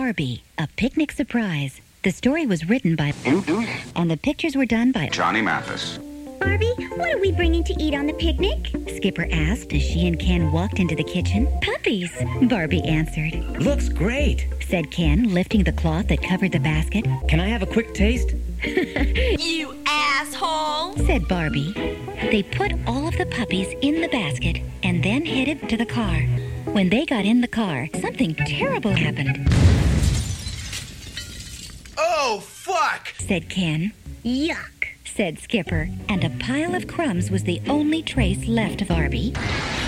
Barbie, a picnic surprise. The story was written by and the pictures were done by Johnny Mathis. Barbie, what are we bringing to eat on the picnic? Skipper asked as she and Ken walked into the kitchen. Puppies, Barbie answered. Looks great, Said Ken, lifting the cloth that covered the basket. Can I have a quick taste? You asshole! Said Barbie. They put all of the puppies in the basket and then headed to the car. When they got in the car, something terrible happened, Oh, fuck! said Ken. Yuck. Said Skipper, and a pile of crumbs was the only trace left of Barbie.